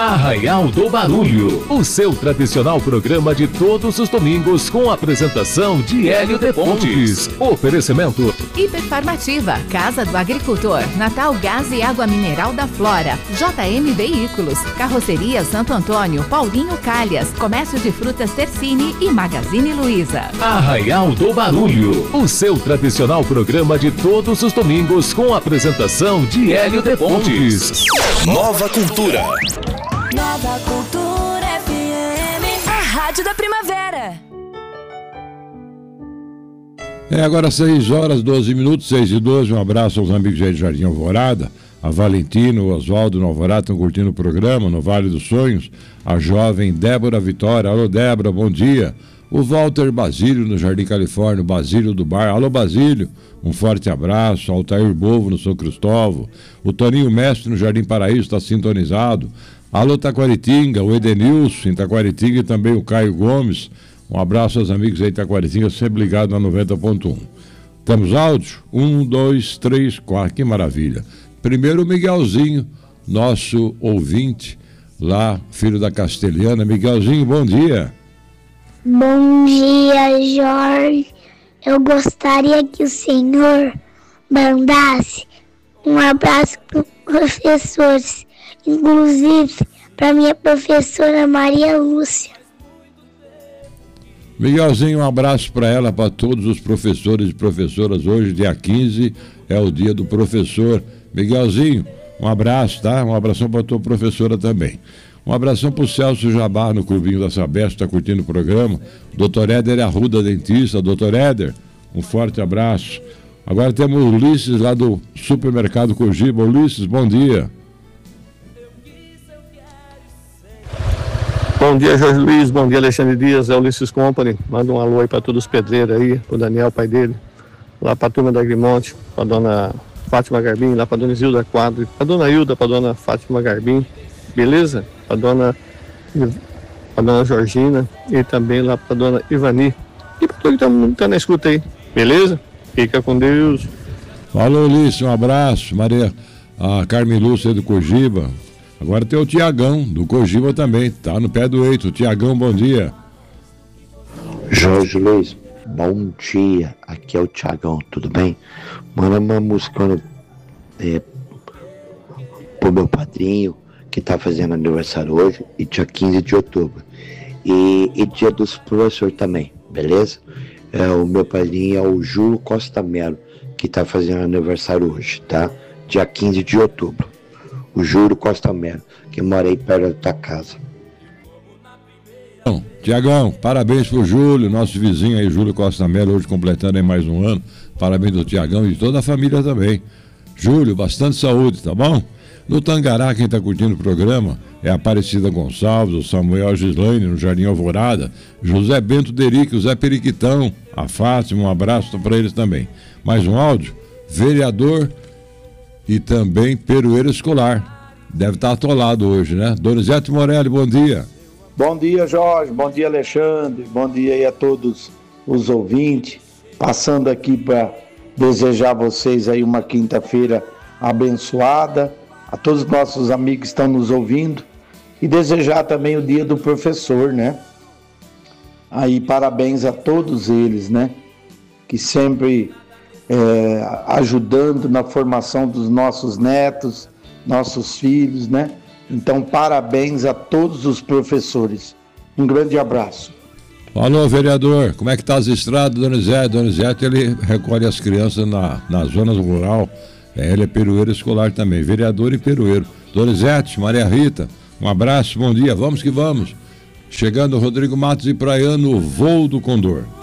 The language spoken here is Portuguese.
Arraial do Barulho, o seu tradicional programa de todos os domingos com a apresentação de Hélio de Pontes. Oferecimento Hiperfarmativa, Casa do Agricultor, Natal Gás e Água Mineral da Flora, JM Veículos, Carroceria Santo Antônio, Paulinho Calhas, Comércio de Frutas Tercini e Magazine Luiza. Arraial do Barulho, o seu tradicional programa de todos os domingos com a apresentação de Hélio de Pontes. Nova Cultura. Nova Cultura FM, a rádio da primavera. Agora 6h12, 6h12. Um abraço aos amigos aí de Jardim Alvorada. A Valentina, o Oswaldo no Alvorada estão curtindo o programa no Vale dos Sonhos. A jovem Débora Vitória. Alô, Débora, bom dia. O Walter Basílio no Jardim Califórnia, o Basílio do Bar. Alô, Basílio, um forte abraço. Altair Bovo no São Cristóvão. O Toninho Mestre no Jardim Paraíso está sintonizado. Alô, Taquaritinga, o Edenilson em Taquaritinga e também o Caio Gomes. Um abraço aos amigos aí de Taquaritinga, sempre ligado na 90.1. Temos áudio? 1, 2, 3, 4, que maravilha. Primeiro o Miguelzinho, nosso ouvinte lá, filho da Castelhana. Miguelzinho, bom dia. Bom dia, Jorge. Eu gostaria que o senhor mandasse um abraço para os professores, inclusive para minha professora Maria Lúcia. Miguelzinho, um abraço para ela, para todos os professores e professoras. Hoje, dia 15, é o dia do professor. Miguelzinho, um abraço, tá? Um abração para a tua professora também. Um abração para o Celso Jabá, no Clubinho da Sabesp, está curtindo o programa. Dr. Éder Arruda, dentista. Dr. Éder, um forte abraço. Agora temos o Ulisses, lá do Supermercado Cogiba. Ulisses, bom dia. Bom dia, Jorge Luiz. Bom dia, Alexandre Dias. É o Ulisses Company. Manda um alô aí para todos os pedreiros aí, pro Daniel, pai dele. Lá para a turma da Grimonte, para dona Fátima Garbim, lá para dona Isilda Quadro, para dona Hilda, para dona Fátima Garbim. Beleza? Para dona Georgina e também lá para dona Ivani. E para todo que tá na escuta aí. Beleza? Fica com Deus. Falou, Ulisses. Um abraço. Maria, a Carmen Lúcia do Cogiba. Agora tem o Tiagão, do Cogiba também, tá no pé do eito. Tiagão, bom dia. Jorge Luiz, bom dia. Aqui é o Tiagão, tudo bem? Manda uma música pro meu padrinho, que tá fazendo aniversário hoje, e dia 15 de outubro. E dia dos professores também, beleza? O meu padrinho é o Júlio Costa Melo, que tá fazendo aniversário hoje, tá? Dia 15 de outubro. O Júlio Costa Melo, que mora aí perto da tua casa. Tiagão, parabéns pro Júlio, nosso vizinho aí, Júlio Costa Melo, hoje completando aí mais um ano. Parabéns do Tiagão e de toda a família também. Júlio, bastante saúde, tá bom? No Tangará, quem tá curtindo o programa é a Aparecida Gonçalves, o Samuel Gislaine, no Jardim Alvorada, José Bento Derique, o Zé Periquitão, a Fátima, um abraço para eles também. Mais um áudio, vereador e também peroeiro escolar. Deve estar atolado hoje, né? Donizete Morelli, bom dia. Bom dia, Jorge. Bom dia, Alexandre. Bom dia aí a todos os ouvintes. Passando aqui para desejar a vocês aí uma quinta-feira abençoada. A todos os nossos amigos que estão nos ouvindo. E desejar também o dia do professor, né? Aí parabéns a todos eles, né? Que sempre ajudando na formação dos nossos netos, nossos filhos, né? Então, parabéns a todos os professores. Um grande abraço. Alô, vereador, como é que tá as estradas, Donizete? Donizete, ele recolhe as crianças na zona rural. Ele é peroeiro escolar também, vereador e peroeiro. Donizete, Maria Rita, um abraço, bom dia, vamos que vamos. Chegando Rodrigo Matos e Praiano, Voo do Condor.